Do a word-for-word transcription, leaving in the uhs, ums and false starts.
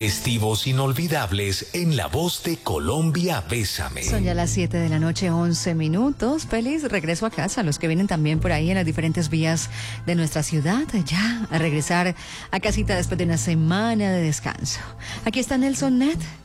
Festivos inolvidables en La Voz de Colombia, Bésame. Son ya las siete de la noche, once minutos. Feliz regreso a casa. Los que vienen también por ahí en las diferentes vías de nuestra ciudad, ya a regresar a casita después de una semana de descanso. Aquí está Nelson Net.